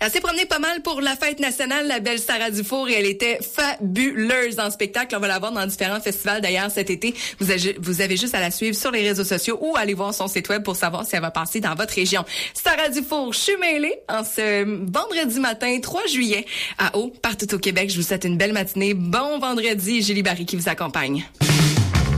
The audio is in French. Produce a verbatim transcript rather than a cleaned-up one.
Elle s'est promenée pas mal pour la fête nationale, la belle Sarah Dufour, et elle était fabuleuse en spectacle. On va la voir dans différents festivals d'ailleurs cet été. Vous avez, vous avez juste à la suivre sur les réseaux sociaux ou aller voir son site web pour savoir si elle va passer dans votre région. Sarah Dufour, je suis mêlée en ce vendredi matin, trois juillet, à Haut, partout au Québec. Je vous souhaite une belle matinée. Bon vendredi, Julie Barry qui vous accompagne.